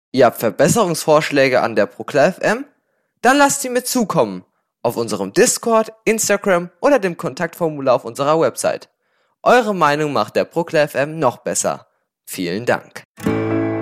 Ihr habt Verbesserungsvorschläge an der Proklar FM? Dann lasst sie mir zukommen. Auf unserem Discord, Instagram oder dem Kontaktformular auf unserer Website. Eure Meinung macht der Proklar FM noch besser. Vielen Dank.